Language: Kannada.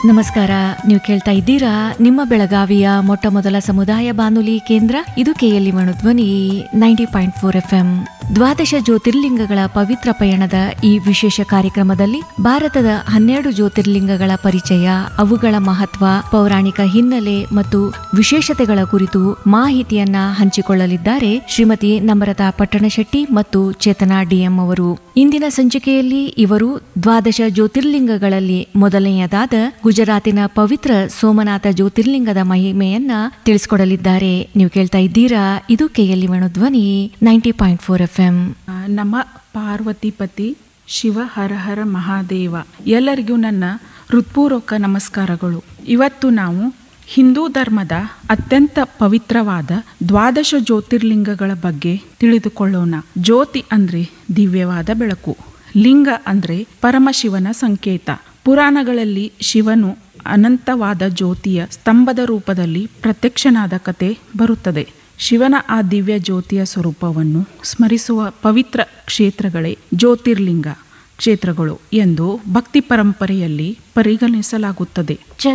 ನಮಸ್ಕಾರ. ನೀವು ಕೇಳ್ತಾ ಇದ್ದೀರಾ ನಿಮ್ಮ ಬೆಳಗಾವಿಯ ಮೊಟ್ಟ ಮೊದಲ ಸಮುದಾಯ ಬಾನುಲಿ ಕೇಂದ್ರ. ಇದು KLE ಧ್ವನಿ 90.4 FM. ದ್ವಾದಶ ಜ್ಯೋತಿರ್ಲಿಂಗಗಳ ಪವಿತ್ರ ಪಯಣದ ಈ ವಿಶೇಷ ಕಾರ್ಯಕ್ರಮದಲ್ಲಿ ಭಾರತದ 12 ಜ್ಯೋತಿರ್ಲಿಂಗಗಳ ಪರಿಚಯ, ಅವುಗಳ ಮಹತ್ವ, ಪೌರಾಣಿಕ ಹಿನ್ನೆಲೆ ಮತ್ತು ವಿಶೇಷತೆಗಳ ಕುರಿತು ಮಾಹಿತಿಯನ್ನ ಹಂಚಿಕೊಳ್ಳಲಿದ್ದಾರೆ ಶ್ರೀಮತಿ ನಮ್ರತಾ ಪಟ್ಟಣಶೆಟ್ಟಿ ಮತ್ತು ಚೇತನಾ DM ಅವರು. ಇಂದಿನ ಸಂಚಿಕೆಯಲ್ಲಿ ಇವರು ದ್ವಾದಶ ಜ್ಯೋತಿರ್ಲಿಂಗಗಳಲ್ಲಿ ಮೊದಲನೆಯದಾದ ಗುಜರಾತಿನ ಪವಿತ್ರ ಸೋಮನಾಥ ಜ್ಯೋತಿರ್ಲಿಂಗದ ಮಹಿಮೆಯನ್ನ ತಿಳಿಸಿಕೊಡಲಿದ್ದಾರೆ. ನೀವು ಕೇಳ್ತಾ ಇದ್ದೀರಾ ಇದು KLE ಧ್ವನಿ 90.4 FM. ನಮ್ಮ ಪಾರ್ವತಿಪತಿ ಶಿವ ಹರ ಹರ ಮಹಾದೇವ. ಎಲ್ಲರಿಗೂ ನನ್ನ ಹೃತ್ಪೂರ್ವಕ ನಮಸ್ಕಾರಗಳು. ಇವತ್ತು ನಾವು ಹಿಂದೂ ಧರ್ಮದ ಅತ್ಯಂತ ಪವಿತ್ರವಾದ ದ್ವಾದಶ ಜ್ಯೋತಿರ್ಲಿಂಗಗಳ ಬಗ್ಗೆ ತಿಳಿದುಕೊಳ್ಳೋಣ. ಜ್ಯೋತಿ ಅಂದ್ರೆ ದಿವ್ಯವಾದ ಬೆಳಕು, ಲಿಂಗ ಅಂದ್ರೆ ಪರಮಶಿವನ ಸಂಕೇತ. ಪುರಾಣಗಳಲ್ಲಿ ಶಿವನು ಅನಂತವಾದ ಜ್ಯೋತಿಯ ಸ್ತಂಭದ ರೂಪದಲ್ಲಿ ಪ್ರತ್ಯಕ್ಷನಾದ ಕತೆ ಬರುತ್ತದೆ. ಶಿವನ ಆ ದಿವ್ಯ ಜ್ಯೋತಿಯ ಸ್ವರೂಪವನ್ನು ಸ್ಮರಿಸುವ ಪವಿತ್ರ ಕ್ಷೇತ್ರಗಳೇ ಜ್ಯೋತಿರ್ಲಿಂಗ ಕ್ಷೇತ್ರಗಳು ಎಂದು ಭಕ್ತಿ ಪರಂಪರೆಯಲ್ಲಿ ಪರಿಗಣಿಸಲಾಗುತ್ತದೆ.